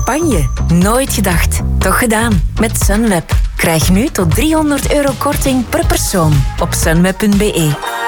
Spanje. Nooit gedacht. Toch gedaan. Met Sunweb. Krijg nu tot €300 korting per persoon op sunweb.be.